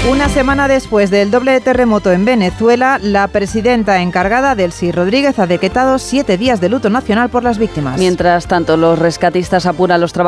Una semana después del doble terremoto en Venezuela, la presidenta encargada, Delcy Rodríguez, ha decretado 7 días de luto nacional por las víctimas. Mientras tanto, los rescatistas apuran los trabajos